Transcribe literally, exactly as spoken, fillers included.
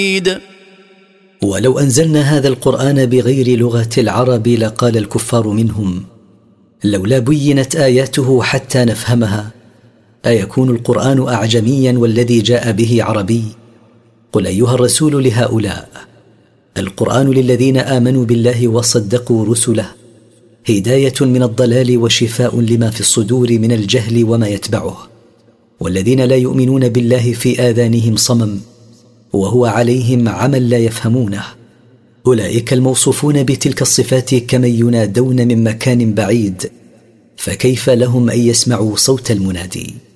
ولو أنزلنا هذا القرآن بغير لغة العرب لقال الكفار منهم لولا بينت آياته حتى نفهمها، أيكون القرآن أعجميا والذي جاء به عربي؟ قل أيها الرسول لهؤلاء القرآن للذين آمنوا بالله وصدقوا رسله هداية من الضلال وشفاء لما في الصدور من الجهل وما يتبعه، والذين لا يؤمنون بالله في آذانهم صمم وهو عليهم عمى لا يفهمونه، أولئك الموصوفون بتلك الصفات كمن ينادون من مكان بعيد، فكيف لهم أن يسمعوا صوت المنادي؟